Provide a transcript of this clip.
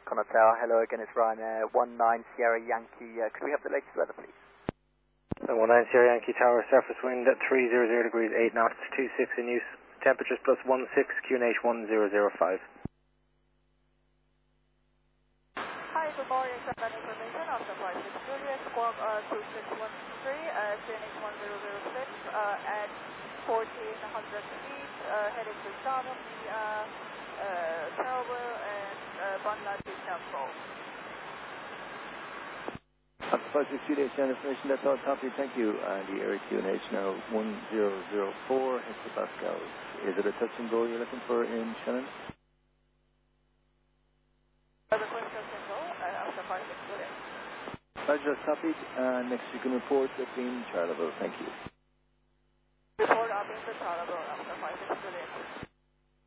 Conatel, hello again, it's Ryan, 19 Sierra Yankee. Could we have the latest weather, please? 19 Sierra Yankee Tower, surface wind at 300 degrees, 8 knots, 26 in use. Temperatures plus 16, QNH 1005. Hi, good morning. Send information of the flight 6 Juliet, squawk 2613, QNH 1006, at 1400 feet, heading to Shannon, Tower, and Bangladesh Temple. Flight 6 Juliet, send information, that's all copy, thank you. And the air QNH now 1004 hectopascals. Is it a touch and go you're looking for in Shannon? Request touch and go after flight 6 Juliet. Roger, copied. Next you can report that being Charleville, thank you. Report up in the Charleville after flight 6 Juliet.